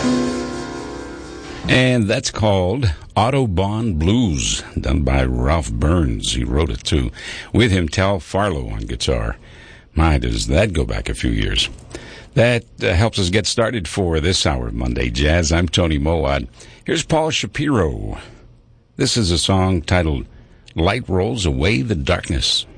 And that's called Autobahn Blues, done by Ralph Burns. He wrote it too. With him, Tal Farlow on guitar. My, does that go back a few years. That helps us get started for this hour of Monday Jazz. I'm Tony Mowat. Here's Paul Shapiro. This is a song titled Light Rolls Away the Darkness.